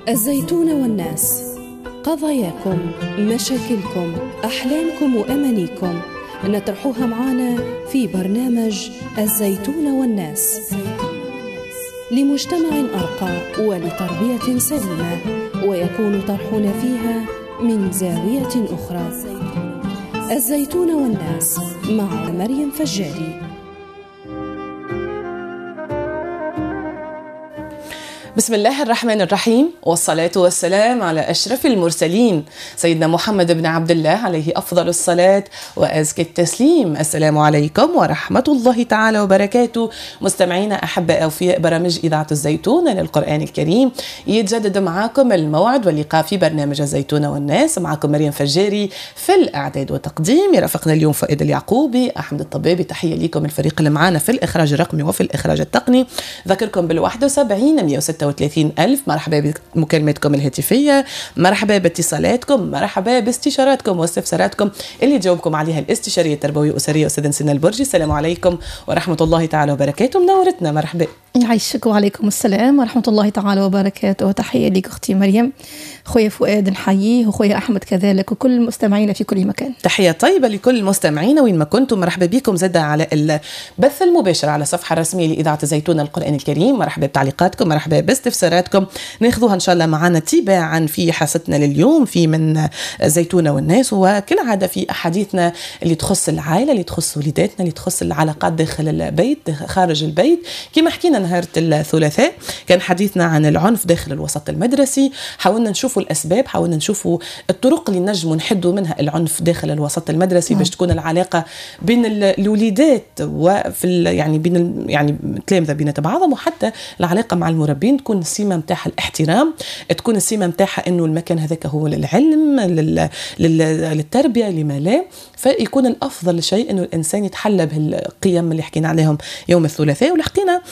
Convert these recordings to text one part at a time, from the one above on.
الزيتون والناس، قضاياكم، مشاكلكم، أحلامكم وأمانيكم نطرحوها معانا في برنامج الزيتون والناس، لمجتمع أرقى ولتربية سليمة، ويكون طرحنا فيها من زاوية أخرى. الزيتون والناس مع مريم فجاري. بسم الله الرحمن الرحيم، والصلاة والسلام على أشرف المرسلين سيدنا محمد بن عبد الله عليه أفضل الصلاة وأزكى التسليم. السلام عليكم ورحمة الله تعالى وبركاته. مستمعينا أحباء أوفياء برامج إذاعة الزيتون للقرآن الكريم، يتجدد معكم الموعد واللقاء في برنامج الزيتون والناس. معكم مريم فجاري في الإعداد والتقديم، يرافقنا اليوم فؤاد اليعقوبي، أحمد الطبابي. تحية لكم الفريق اللي معنا في الإخراج الرقمي وفي الإخراج التقني. ذكركم بال71 136 ألف. مرحبا بمكالماتكم الهاتفية، مرحبا باتصالاتكم، مرحبا باستشاراتكم واستفساراتكم اللي جاوبكم عليها الاستشارية التربوية الأسرية أستاذة نسينا البرجي. السلام عليكم ورحمة الله تعالى وبركاته. منورتنا، مرحبا. يعيشك وعليكم السلام ورحمة الله تعالى وبركاته. وتحية لك أختي مريم، خويا فؤاد نحييه، وخويا أحمد كذلك، وكل المستمعين في كل مكان. تحية طيبة لكل المستمعين وين ما كنتم. مرحبا بكم زادة على البث المباشر على الصفحة الرسمية لإذاعة الزيتون القرآن الكريم. مرحبا بتعليقاتكم، مرحبا باستفساراتكم، ناخذوها إن شاء الله معنا تباعا في حصتنا لليوم في من الزيتون والناس. وكل عادة في أحاديثنا اللي تخص العائلة، اللي تخص وليداتنا، اللي تخص العلاقات داخل البيت خارج البيت. كما حكينا نهار الثلاثاء كان حديثنا عن العنف داخل الوسط المدرسي، حاولنا نشوفوا الأسباب، حاولنا نشوفوا الطرق اللي نجموا نحدوا منها العنف داخل الوسط المدرسي باش تكون العلاقة بين الوليدات وفي يعني بين يعني التلامذة بين بعضهم، وحتى العلاقة مع المربين تكون السيمة متاعها الاحترام، تكون السيمة متاعها انه المكان هذاك هو للعلم للتربية لما لا. فيكون الأفضل شيء انه الإنسان يتحلى بهالقيم اللي حكينا عليهم يوم الثلاثاء. ولحقينا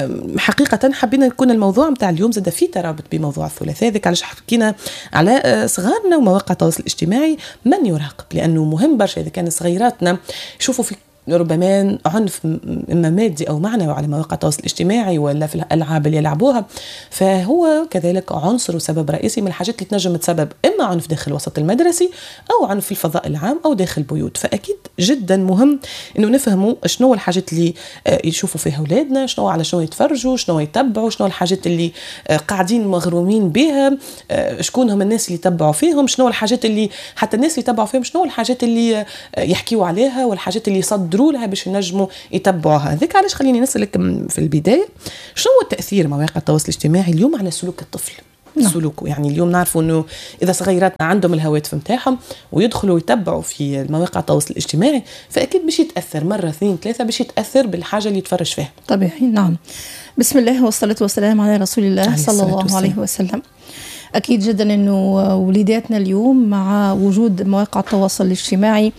حقيقة حبينا يكون الموضوع متاع اليوم زاد فيه ترابط بموضوع الثلاثاء ذاك، علاش حكينا على صغارنا ومواقع التواصل الاجتماعي من يراقب، لأنه مهم برشا إذا كان صغيراتنا يشوفوا في ربما عنف إما مادي أو معنوي على مواقع التواصل الاجتماعي ولا في الألعاب اللي يلعبوها، فهو كذلك عنصر وسبب رئيسي من الحاجات اللي تنجم تسبب إما عنف داخل الوسط المدرسي أو عنف في الفضاء العام أو داخل البيوت. فأكيد جدا مهم إنه نفهموا شنو الحاجات اللي يشوفوا فيها أولادنا، شنو على شنو يتفرجوا، شنو يتبعوا، شنو الحاجات اللي قاعدين مغرومين بها، شكونهم الناس اللي يتبعوا فيهم، شنو الحاجات اللي حتى الناس اللي يتبعوا فيهم، شنو الحاجات اللي يحكيوا عليها والحاجات اللي يصدروا لها باش ينجموا يتبعوها. ذيك علاش خليني نسألك في البداية، شنو هو تأثير مواقع التواصل الاجتماعي اليوم على سلوك الطفل؟ سلوكه يعني اليوم نعرفوا انه اذا صغيراتنا عندهم الهواتف متاعهم ويدخلوا يتبعوا في مواقع التواصل الاجتماعي، فاكيد باش يتاثر مره اثنين ثلاثه، باش يتاثر بالحاجه اللي يتفرج فيها. طبيعي، نعم. بسم الله والصلاه والسلام على رسول الله صلى الله عليه وسلم. أكيد جدا أنه وليداتنا اليوم مع وجود مواقع التواصل الاجتماعي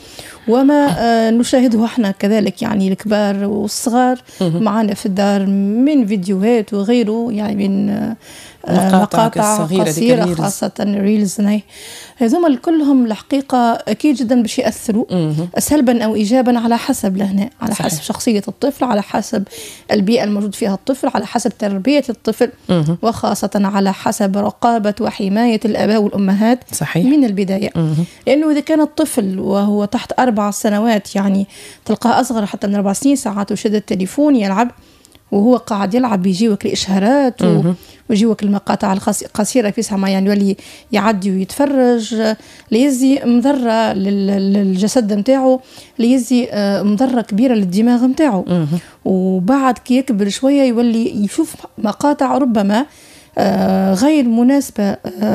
وما نشاهده احنا كذلك، يعني الكبار والصغار معنا في الدار، من فيديوهات وغيره، يعني من مقاطع قصيرة خاصة ريلز، هذوما كلهم الحقيقة أكيد جدا باش يأثروا سلبا أو إيجابا على حسب لهنا، على حسب صحيح. شخصية الطفل، على حسب البيئة الموجود فيها الطفل، على حسب تربية الطفل، وخاصة على حسب رقابة وحماية الآباء والأمهات صحيح. من البداية. لأنه إذا كان الطفل وهو تحت 4 سنوات، يعني تلقاه أصغر حتى من 4 سنين ساعات وشد التليفون يلعب، وهو قاعد يلعب يجيوك الإشهارات ويجيوك المقاطع القصيرة في سما، يعني يولي يعدي ويتفرج، ليزي مضرة للجسد متاعه، ليزي مضرة كبيرة للدماغ متاعه. وبعد كي يكبر شوية يولي يشوف مقاطع ربما غير مناسبة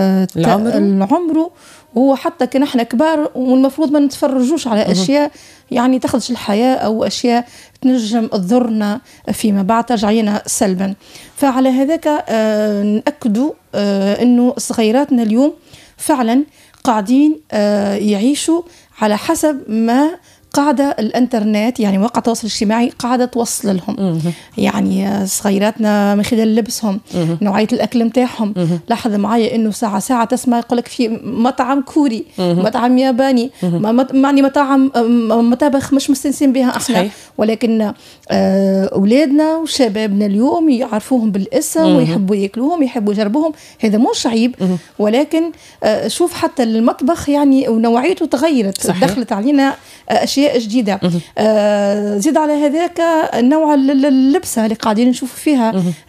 لعمره، وهو حتى كنا احنا كبار والمفروض ما نتفرجوش على أشياء يعني تخدش الحياة أو أشياء تنجم تضرنا فيما بعد ترجعينا سلبا. فعلى هذاك نأكدوا أنه صغيراتنا اليوم فعلا قاعدين يعيشوا على حسب ما قاعدة الانترنت يعني مواقع التواصل الاجتماعي قاعدة توصل لهم. يعني صغيراتنا من خلال لبسهم، نوعية الأكل متاعهم. لاحظ معايا إنه ساعة تسمع يقولك في مطعم كوري، مطعم ياباني، معني مطابخ مش مستنسين بها احنا. صحيح. ولكن أولادنا وشبابنا اليوم يعرفوهم بالاسم ويحبوا ياكلوهم، يحبوا يجربوهم. هذا مش عيب، ولكن شوف حتى المطبخ يعني ونوعيته تغيرت. صحيح. دخلت علينا أشياء جديدة. زيد على هذاك نوع اللبسة اللي قاعدين نشوف فيها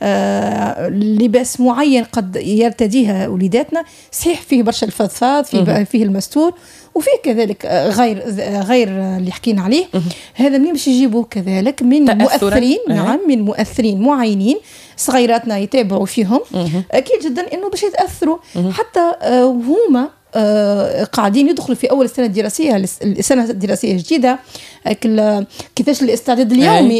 لباس معين قد يرتديها وليداتنا. صحيح فيه برشا الفضفاض، فيه المستور، وفيه كذلك غير اللي حكينا عليه. هذا منين باش يجيبوا كذلك من مؤثرين. نعم، من مؤثرين معينين صغيراتنا يتابعوا فيهم. أكيد جدا إنه باش يتأثروا. حتى هما قاعدين يدخلوا في أول السنة الدراسية الجديدة، كيفاش الاستعداد اليومي.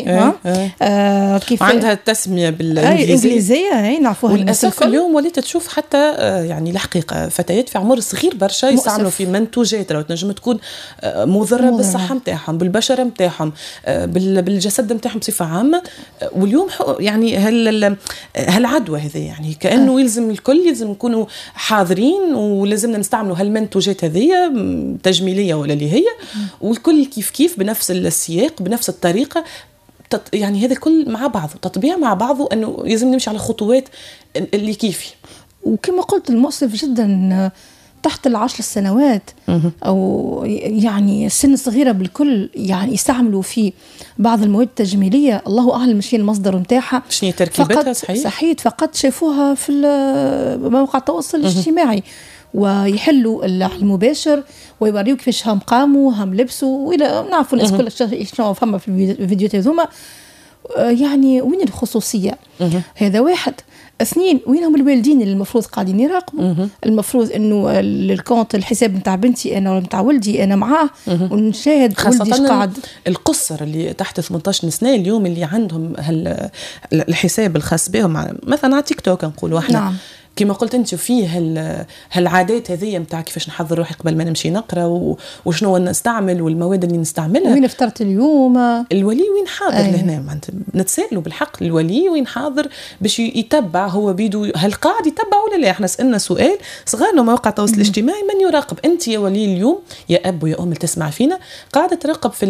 كيف عندها التسمية بالإنجليزية نعرفوها. وللأسف اليوم وليت تشوف حتى يعني الحقيقة فتيات في عمر صغير برشا يستعملوا في منتوجات لو تنجم تكون مضرة بالصحة متاعهم، بالبشرة متاعهم، بالجسد متاعهم بصفة عامة. واليوم يعني هالعدوى هذه يعني كأنه يلزم الكل يلزم نكونوا حاضرين، ولازمنا نستعملوا هالمنتوجات هذه تجميلية ولا اللي هي، والكل كيف بنفس السياق بنفس الطريقة. يعني هذا الكل مع بعضه، تطبيع مع بعضه، أنه لازم نمشي على خطوات اللي كيفي. وكما قلت المؤسف جدا تحت 10 سنوات أو يعني سن صغيرة بالكل يعني يستعملوا في بعض المواد التجميلية. الله أعلم شنو المصدر متاعها، شنو تركيبتها. صحيح فقط شافوها في مواقع التواصل الاجتماعي، ويحلوا المباشر ويوريوا كيفاش هم قاموا هم لبسوا، وإلى نعرفوا الناس كلها شنو فهم في الفيديوهات هذوما. يعني وين الخصوصية؟ هذا واحد. اثنين، وينهم الوالدين اللي المفروض قاعدين يراقبوا؟ المفروض انه الكونت الحساب نتاع بنتي انا ولا نتاع ولدي انا معاه ونشاهد ولدي قاعد. القصر اللي تحت 18 سنه اليوم اللي عندهم الحساب الخاص بهم مثلا على تيك توك نقولوا احنا. نعم. كما قلت انت فيه هالعادات هذه نتاع كيفاش نحضر روحي قبل ما نمشي نقرا وشنو نستعمل والمواد اللي نستعملها. وين فطرت اليوم؟ الولي وين حاضر لهنا؟ نتسائلوا بالحق الولي وين حاضر باش يتبع هو بيدو هل قاعد يتبع ولا لا. احنا سألنا سؤال صغارنا مواقع التواصل الاجتماعي من يراقب؟ انت يا ولي اليوم يا اب ويا ام اللي تسمع فينا قاعده تراقب في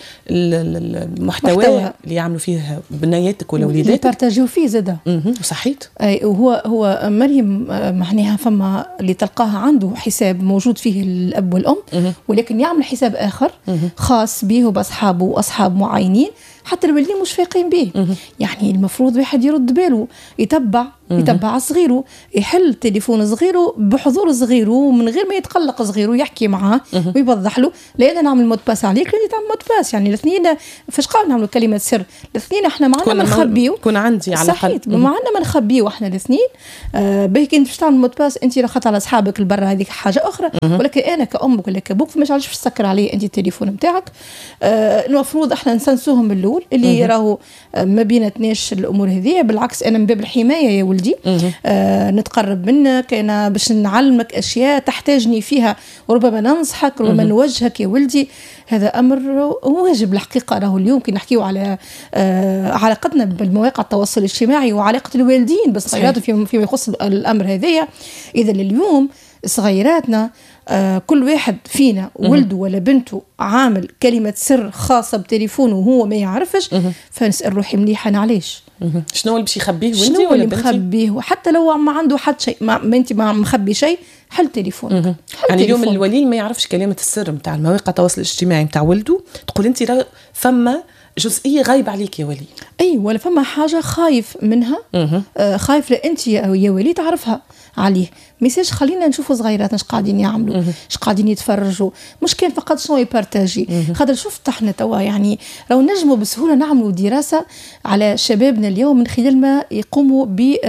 المحتوى اللي يعملوا فيه بنياتك ولا وليداتك اللي بارتاجيو فيه زاده. صحيت. اي وهو مريم معناها فما اللي تلقاها عنده حساب موجود فيه الاب والام ولكن يعمل حساب اخر خاص به وباصحابه واصحاب معينين حتى الوالدين مش فايقين به. يعني المفروض واحد يرد باله يتبع صغيره، يحل تليفون صغيره بحضور صغيره ومن غير ما يتقلق صغيره، يحكي معاه ويوضح له لا انا نعمل مود باس عليك لا تعمل مود باس. يعني الاثنين فاش قاعد نعملوا كلمه سر الاثنين احنا معنا ما نخبيو، كون عندي على الاقل معنا ما نخبيو احنا الاثنين. باهي كنت باش تعمل مود باس انت رخت على اصحابك البرة هذيك حاجه اخرى، ولكن انا كأمك ولا كأبوك فما عادش تسكر عليه انت التليفون نتاعك. المفروض احنا نسنسوهم باللول اللي راهو ما بيناتناش الامور هذه. بالعكس انا من باب الحمايه يا ولدي نتقرب منك انا باش نعلمك اشياء تحتاجني فيها وربما ننصحك ربما نوجهك يا ولدي. هذا امر واجب الحقيقه. راهو اليوم كي نحكيو على علاقتنا بالمواقع التواصل الاجتماعي وعلاقه الوالدين بصغيراتهم فيما يخص الامر هذايا. اذا اليوم صغيراتنا كل واحد فينا ولده ولا بنته عامل كلمة سر خاصة بتليفونه وهو ما يعرفش، فنسأل روحي مليحة أنا علاش؟ شنو اللي باش يخبيه شنو اللي مخبيه؟ وحتى لو ما عنده حد شيء ما انت ما مخبي شيء حل تليفونك. يعني اليوم الولي ما يعرفش كلمة السر متاع المواقع التواصل الاجتماعي متاع ولده، تقول انت فما جزئية غايبة عليك يا ولي. أي ولا فما حاجة خايف منها خايف لأنت يا ولي تعرفها عليه. ميساج خلينا نشوفوا صغيرات اش قاعدين يعملوا اش قاعدين يتفرجوا، مش كان فقط شنو يبارتاجي. خاطر شفت احنا توا يعني لو نجموا بسهوله نعملوا دراسه على شبابنا اليوم من خلال ما يقوموا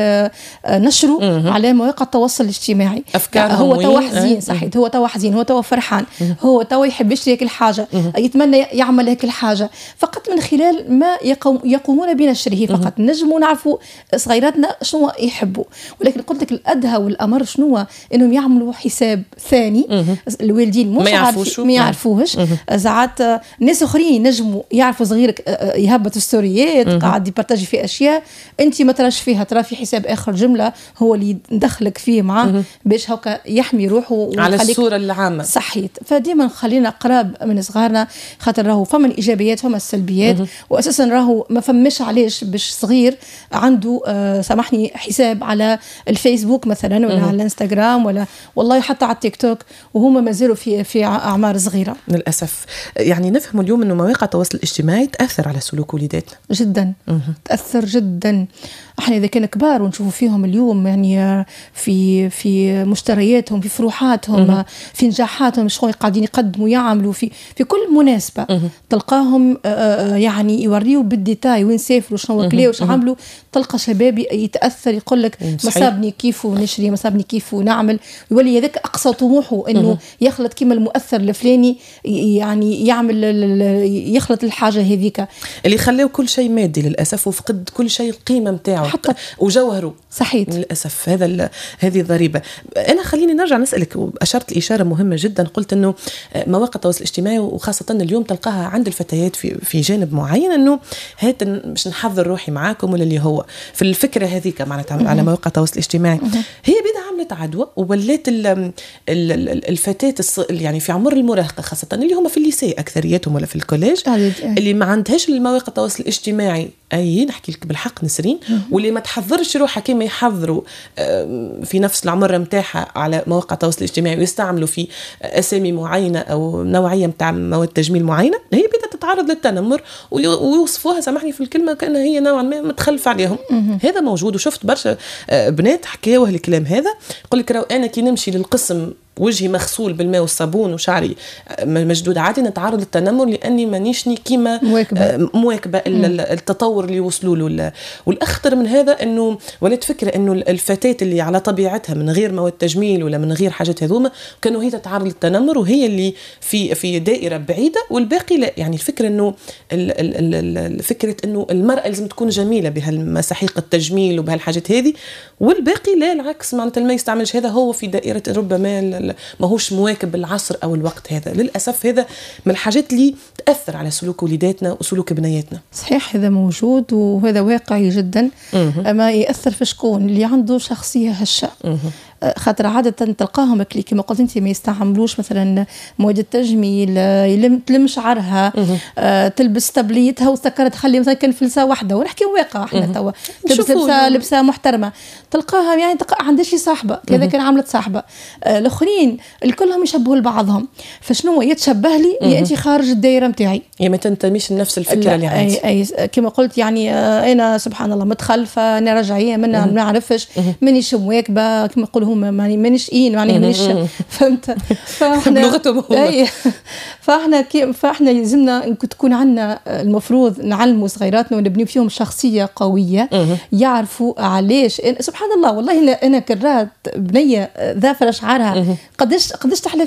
بنشروا على مواقع التواصل الاجتماعي افكارهم. هو توا حزين صحيح، هو توا حزين، هو توا فرحان، هو توا يحب يشتري هيك الحاجه، يتمنى يعمل هيك الحاجه. فقط من خلال ما يقومون بنشره فقط نجموا نعرفوا صغيراتنا شنو يحبوا. ولكن قلت لك الادهى الأولى والأمر شنو انهم يعملوا حساب ثاني. الوالدين مش ما يعرفوهش. ساعات ناس اخرين نجموا يعرفوا صغيرك يهبط ستوريات قاعد يبارتاجي في اشياء انت ما تراش فيها، ترى في حساب اخر جمله هو اللي ندخلك فيه معاه باش هكا يحمي روحه على الصوره العامه. صحيت. فديما خلينا قراب من صغارنا، خاطر راهو فما الايجابيات فما السلبيات، واساسا راهو ما فماش علاش باش صغير عنده سامحني حساب على الفيسبوك مثلا ولا على الانستغرام ولا والله حتى على التيك توك وهما ما زالوا في اعمار صغيره. للاسف يعني نفهم اليوم انه مواقع التواصل الاجتماعي تاثر على سلوك وليداتنا جدا. تاثر جدا. احنا اذا كان كبار ونشوفوا فيهم اليوم يعني في مشترياتهم، في فروحاتهم، في نجاحاتهم، شغل قاعدين يقدموا يعملوا في كل مناسبه تلقاهم يعني يوريوا بالديتاي وين سافروا شنو كلاو وش عملوا. تلقى شباب يتاثر يقول لك مصابني كيف نشري، مصابني كيف نعمل، يولي هذاك اقصى طموحه انه يخلط كيما المؤثر الفلاني، يعني يعمل يخلط الحاجه هذيك اللي خلاو كل شيء مادي للاسف، وفقد كل شيء القيمه نتاعو حتى وجوهره. صحيح للاسف هذه الضريبه. انا خليني نرجع نسالك، اشرت لاشاره مهمه جدا، قلت انه مواقع التواصل الاجتماعي وخاصه اليوم تلقاها عند الفتيات في جانب معين، انه هات مش نحضر روحي معاكم ولا اللي هو في الفكره هذيك معناتها على مواقع التواصل الاجتماعي. هي بدها عملت عدوى وولات الفتاه يعني في عمر المراهقه خاصه اللي هم في الليسي اكثريتهم ولا في الكوليج اللي ما عندهاش المواقع التواصل الاجتماعي، اي نحكي لك بالحق نسرين، واللي ما تحضرش روحها كما يحضروا في نفس العمر نتاعها على مواقع التواصل الاجتماعي ويستعملوا في اسامي معينه او نوعيه نتاع مواد تجميل معينه، هي بدها تتعرض للتنمر ويوصفوها سامحني في الكلمه كانها هي نوعا ما متخلف عليهم. هذا موجود، وشفت برشا بنات حكاوه الكلام هذا، يقول لك راهو انا كي نمشي للقسم وجهي مغسول بالماء والصابون وشعري مشدود عادي نتعرض للتنمر لاني مانيشني كيما مواكبه التطور اللي وصلوا له. والاخطر من هذا انه ولات فكره انه الفتاه اللي على طبيعتها من غير مواد تجميل ولا من غير حاجات هذوما كانوا هي تتعرض للتنمر، وهي اللي في دائره بعيده والباقي لا. يعني الفكره انه فكره انه المراه لازم تكون جميله بهالمساحيق التجميل وبهالحاجات هذه، والباقي لا العكس معناتها ما يستعملش هذا، هو في دائره ربما ما هوش مواكب العصر أو الوقت هذا. للأسف هذا من الحاجات اللي تأثر على سلوك وليداتنا وسلوك بنياتنا. صحيح هذا موجود وهذا واقعي جدا. أما يأثر في شكون اللي عنده شخصية هشة، خاطر عادة تلقاهم كما قلت انت ما يستعملوش مثلا مواد التجميل، تلم شعرها، تلبس طبليتها وسكرت تخلي مثلا كان فلسه واحده، ونحكي واقع احنا توا تلبس لبسه محترمه، تلقاها يعني عندها شي صاحبه كذا كان عملت صاحبه، الاخرين الكلهم يشبهوا لبعضهم، فشنو يتشبه لي يا انت خارج الدائره نتاعي، يا ما تنتميش لنفس الفكره اللي عندي. اي كما قلت يعني انا سبحان الله متخلفه، انا رجعيه ما نعرفش، مانيش مواكبه كما يقولوا هما، مانيش مانيش فهمت. فاحنا يلزمنا تكون عندنا المفروض نعلموا صغيراتنا ونبني فيهم شخصيه قويه، يعرفوا علاش. سبحان الله والله انا كرات بنيه ذافره شعرها قداش تحلى